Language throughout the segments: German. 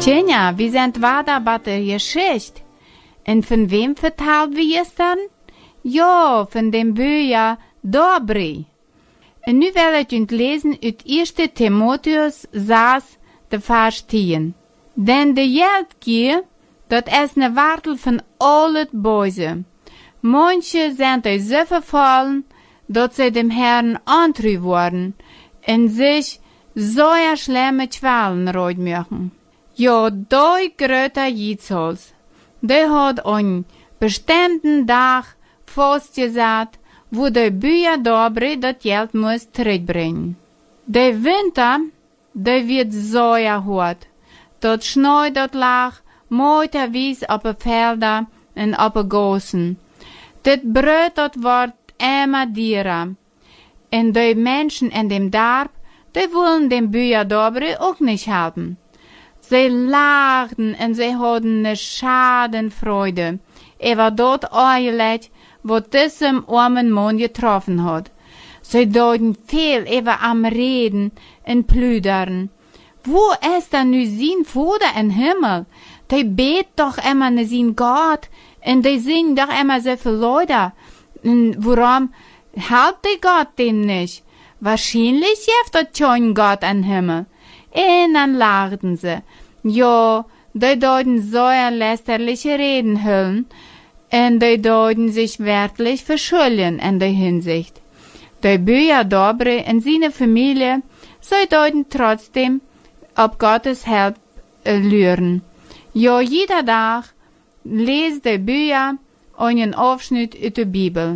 Tjenja, wie sind weiter bei der Geschichte? Und von wem vertelt wir es dann? Ja, von dem Bücher Dobry. Und nu will ich uns lesen aus 1. Timotheus 6, der Vers 10. Denn de Geldgier, dat is ne Wartel von alles Böse. Manche sind euch so verfallen, dat sie dem Herrn antreu worden und sich so schlimme Qualen reut machen. Ja, doi gröter Jitzholz, der hat einen bestimmten Tag festgesagt, wo die Bücher Dobry das Geld muss zurückbringen. Der Winter, der wird so hart. Dort schneit dort lag, moiterwies auf den Feldern und auf den Gossen. Das Brot dort wird immer teurer. Und die Menschen in dem Dorf, die wollen den Bücher Dobry auch nicht haben. Sie lachten und sie hatten eine Schadenfreude über dort Eulet, wo diesem armen Mann getroffen hat. Sie deuten viel über am Reden und Plüdern. Wo ist denn nu sein Vater im Himmel? Die bet doch immer ne sein Gott und die singen doch immer so viele Leute. Und warum helpt die Gott dem nicht? Wahrscheinlich hilft das schon Gott im Himmel. Und dann lachten sie. Ja, die deuten so lästerliche Reden hüllen und die deuten sich wirklich verschulden in der Hinsicht. Die Bücher Dobry und seine Familie, sie deuten trotzdem ob Gottes Hilfe lüren. Ja, jeder Tag lest die Bücher einen Aufschnitt aus der Bibel.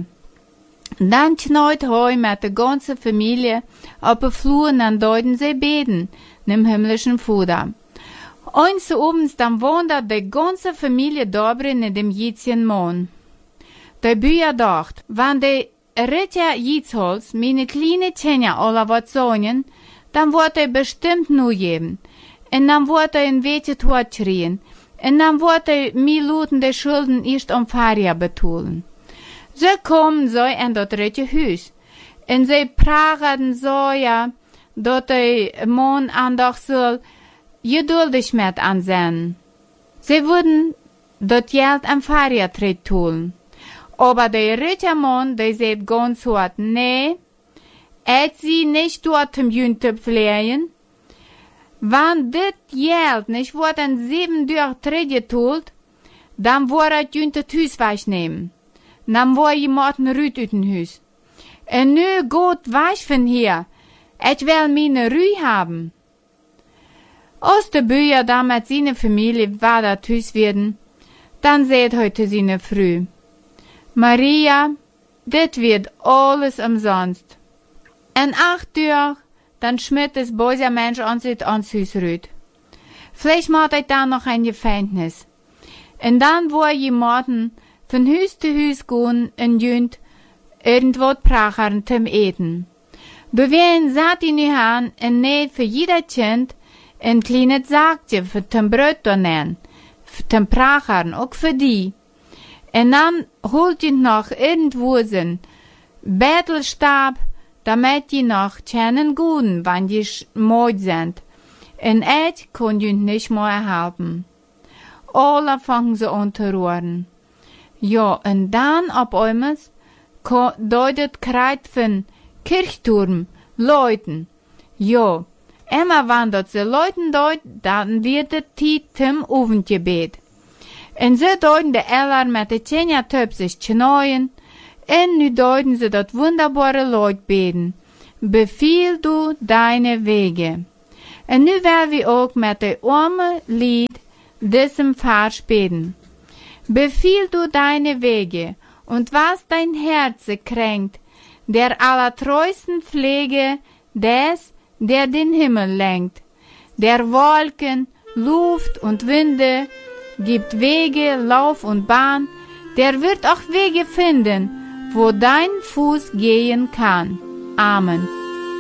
Dann schneut heu mit der ganzen Familie auf den Flur und dann deuten sie beten, dem himmlischen Vater. Eines Abends dann wandert die ganze Familie Dobry in dem Jitzchen Mann. Die Bücher dacht, wenn die Ritter Jitzholz meine kleine Tjenja alle was sagen, dann wird er bestimmt nur geben. Und dann wird er in welche Tod schreien. Und dann wird er mir luten die Schulden erst um Faria betullen. So kommen sie in das dritte Haus. Und sie pragen so ja, dass der Mann andach soll geduldig mit ansehen. Sie würden das Geld am Faria tun. Aber der Rittermann, der sagt ganz hart, nee, sie nicht dort im Jünte pflegen. Wenn das Geld nicht wird in 7 Tage zurückgetult, dann wird das Jünte das Haus wegnehmen. Dann wird jemand rüt aus dem Haus. Und nu geht weg von hier. Ich will meine Ruhe haben. Als der Bücher dann mit seiner Familie weiter das Haus werden, dann seht heute seine Früh. Maria, das wird alles umsonst. In 8 Tagen, dann schmiert das böse Mensch an sich ans Haus rüt. Vielleicht macht er dann noch ein Gefängnis. Und dann wo jemanden von Haus zu Haus gehen und jönt irgendwo prachern zum Eten. Bewehren satt in die Hand und näht für jeder Kind ein kleines Sackchen für zum Brot zu nehmen, für zum Prachern, auch für die. Und dann holt ihn noch irgendwo sein Bettelstab, damit die noch kennen gehen, wenn die müde sind. Und ich kann die nicht mehr helfen. Alle fangen sie an zu rühren. Ja, und dann auf einmal deutet Kreid von Kirchturm, Leuten. Ja, immer wenn das die Leuten deut, dann wird die Zeit zum Ofengebet. Und so deuten die Eltern mit den Tjenja-Töpf sich knäuen, und nu deuten sie das wunderbare Leut beten. Befiehl du deine Wege. Und nu werden wir auch mit dem armen Lied diesem Vers beten. Befiehl du deine Wege, und was dein Herz kränkt, der allertreuesten Pflege des, der den Himmel lenkt, der Wolken, Luft und Winde, gibt Wege, Lauf und Bahn, der wird auch Wege finden, wo dein Fuß gehen kann. Amen.